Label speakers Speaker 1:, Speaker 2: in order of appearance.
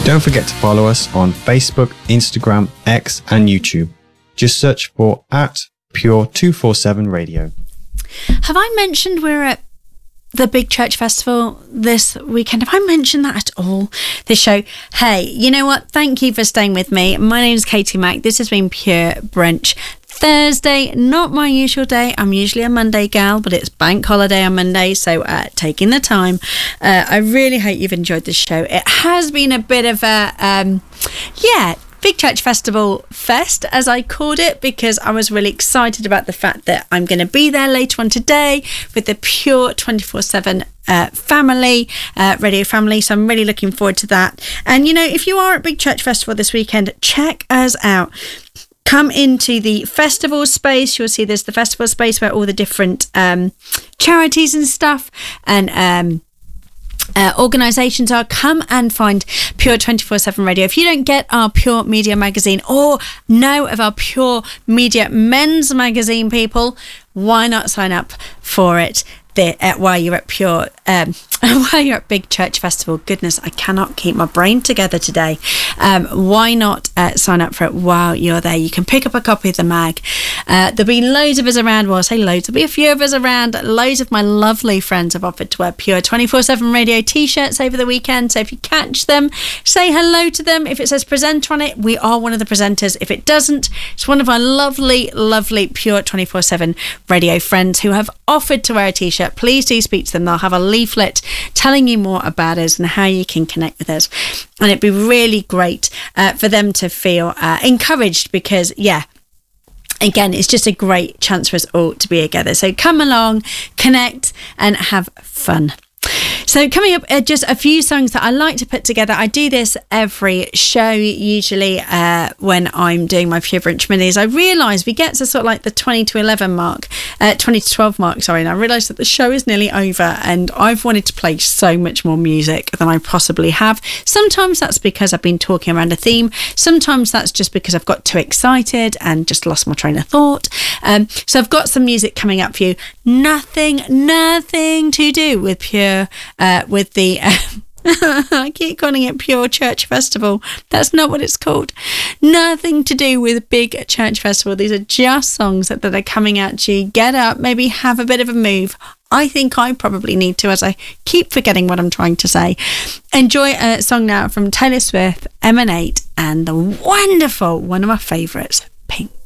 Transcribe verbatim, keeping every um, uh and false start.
Speaker 1: Don't forget to follow us on Facebook, Instagram, X, and YouTube. Just search for at Pure two forty-seven Radio.
Speaker 2: Have I mentioned we're at the Big Church Festival this weekend? Have I mentioned that at all? This show. Hey, you know what? Thank you for staying with me. My name is Katie Mack. This has been Pure Brunch Thursday. Not my usual day. I'm usually a Monday gal, but it's bank holiday on Monday, so uh, taking the time. Uh, I really hope you've enjoyed the show. It has been a bit of a, um, yeah, Big Church Festival Fest, as I called it, because I was really excited about the fact that I'm going to be there later on today with the Pure twenty-four seven uh, family, uh, radio family. So I'm really looking forward to that. And, you know, if you are at Big Church Festival this weekend, check us out. Come into the festival space. You'll see there's the festival space where all the different um, charities and stuff and um, uh, organisations are. Come and find Pure twenty-four seven Radio. If you don't get our Pure Media magazine or know of our Pure Media men's magazine, people, why not sign up for it? The, uh, while you're at Pure, um, while you're at Big Church Festival. Goodness, I cannot keep my brain together today. Um, why not uh, sign up for it while you're there? You can pick up a copy of the mag. Uh, there'll be loads of us around. Well, I say loads. There'll be a few of us around. Loads of my lovely friends have offered to wear Pure twenty-four seven Radio t-shirts over the weekend. So if you catch them, say hello to them. If it says presenter on it, we are one of the presenters. If it doesn't, it's one of our lovely, lovely Pure twenty-four seven Radio friends who have offered to wear a t-shirt. Please do speak to them. They'll have a leaflet telling you more about us and how you can connect with us. And it'd be really great uh, for them to feel uh, encouraged because, yeah, again, it's just a great chance for us all to be together. So come along, connect and have fun. So coming up, uh, just a few songs that I like to put together. I do this every show, usually uh, when I'm doing my Pure Brunch Minis. I realise we get to sort of like the twenty to eleven mark, uh, twenty to twelve mark, sorry, and I realise that the show is nearly over and I've wanted to play so much more music than I possibly have. Sometimes that's because I've been talking around a theme. Sometimes that's just because I've got too excited and just lost my train of thought. Um, so I've got some music coming up for you. Nothing, nothing to do with Pure, uh, with the... Uh, I keep calling it Pure Church Festival. That's not what it's called. Nothing to do with Big Church Festival. These are just songs that, that are coming at you. Get up, maybe have a bit of a move. I think I probably need to, as I keep forgetting what I'm trying to say. Enjoy a song now from Taylor Swift, Emanate, and the wonderful, one of my favourites, Pink.